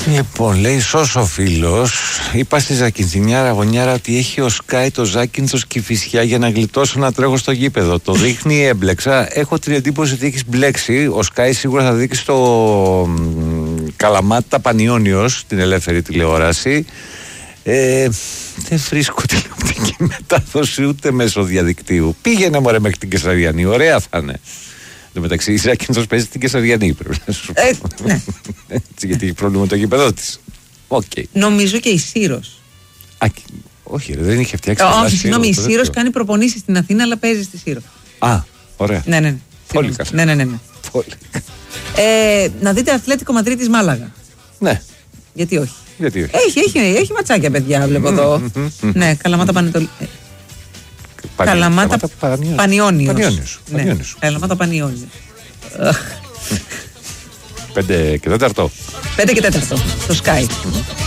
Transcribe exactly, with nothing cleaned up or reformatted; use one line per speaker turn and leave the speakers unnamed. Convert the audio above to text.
Λοιπόν, λέει Σώσο φίλος, είπα στη Ζακυνθινιάρα γωνιάρα ότι έχει ο Σκάι το Ζάκυνθο Κηφισιά για να γλιτώσω να τρέχω στο γήπεδο. Το δείχνει, έμπλεξα. Έχω την εντύπωση ότι έχεις μπλέξει. Ο Σκάι σίγουρα θα δείξει το Καλαμάτα Πανιόνιος, την ελεύθερη τηλεόραση. Ε, δεν βρίσκω τηλεοπτική μετάδοση ούτε μέσω διαδικτύου. Πήγαινε μωρέ μέχρι την Κεσαριανή, ωραία θα είναι. Εν τω μεταξύ, η Ζάκυνθος παίζει την Κεσαριανή, πρέπει να σου πω.
Ε, ναι.
Έτσι, γιατί έχει πρόβλημα με το γήπεδο της. Okay.
Νομίζω και η Σύρος.
Α, όχι, ρε, δεν είχε φτιάξει.
Ε, όχι, συγγνώμη, η Σύρος κάνει προπονήσεις στην Αθήνα, αλλά παίζει στη Σύρο.
Α, ωραία.
Ναι, ναι.
Πολύ καλά.
Ναι, ναι, ναι. ναι.
Πολύ.
Ε, να δείτε Ατλέτικο Μαδρίτης Μάλαγα.
Ναι.
Γιατί όχι.
Γιατί όχι.
Έχει, έχει, έχει ματσάκια, παιδιά, βλέπω εδώ. Ναι, Καλαμάτα Πανετολ... Καλαμάτα Πανιόνιος. Καλαμάτα Πανιόνιος.
Πέντε και τέταρτο.
Πέντε και τέταρτο. Στο Sky.